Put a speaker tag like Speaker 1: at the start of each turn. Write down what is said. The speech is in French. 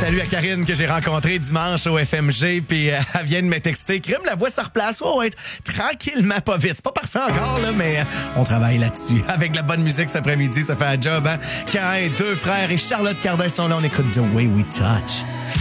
Speaker 1: Salut à Karine que j'ai rencontrée dimanche au FMG, puis elle vient de me texter. Crime, la voix se replace. Oh, ouais, tranquillement, pas vite. C'est pas parfait encore, là, mais on travaille là-dessus. Avec de la bonne musique cet après-midi, ça fait un job, hein? Quand deux frères et Charlotte Cardin sont là, on écoute The Way We Touch.